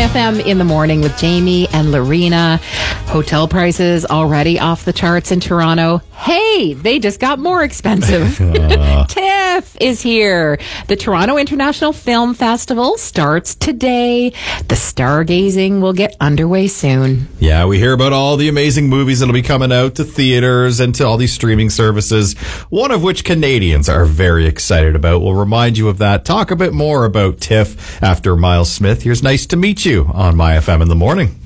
FM in the morning with Jamie and Lorena. Hotel prices already off the charts in Toronto. Hey, they just got more expensive. TIFF is here. The Toronto International Film Festival starts today. The stargazing will get underway soon. Yeah, we hear about all the amazing movies that'll be coming out to theaters and to all these streaming services, one of which Canadians are very excited about. We'll remind you of that. Talk a bit more about TIFF after Miles Smith. Here's Nice to Meet You on My FM in the morning.